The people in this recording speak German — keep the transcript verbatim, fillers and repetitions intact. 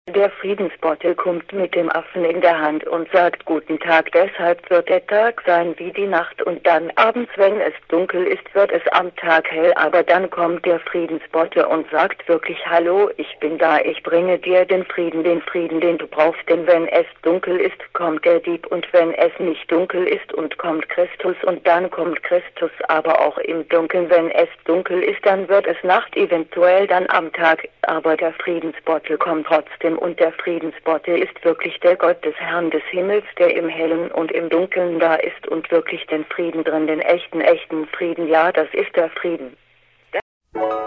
Der Friedensbottel kommt mit dem Affen in der Hand und sagt Guten Tag, deshalb wird der Tag sein wie die Nacht und dann abends, wenn es dunkel ist, wird es am Tag hell, aber dann kommt der Friedensbottel und sagt wirklich Hallo, ich bin da, ich bringe dir den Frieden, den Frieden, den du brauchst, denn wenn es dunkel ist, kommt der Dieb und wenn es nicht dunkel ist und kommt Christus und dann kommt Christus, aber auch im Dunkeln, wenn es dunkel ist, dann wird es Nacht, eventuell dann am Tag, aber der Friedensbottel kommt trotzdem. Und der Friedensbottel ist wirklich der Gott des Herrn des Himmels, der im Hellen und im Dunkeln da ist und wirklich den Frieden drin, den echten, echten Frieden. Ja, das ist der Frieden.